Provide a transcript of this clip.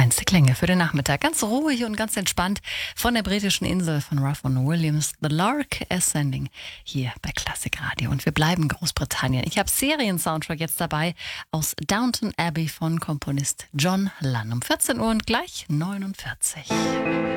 Feinste Klänge für den Nachmittag. Ganz ruhig und ganz entspannt von der britischen Insel von Ruffin Williams. The Lark Ascending hier bei Classic Radio. Und wir bleiben in Großbritannien. Ich habe Serien-Soundtrack jetzt dabei aus Downton Abbey von Komponist John Lunn. Um 14 Uhr und gleich 49.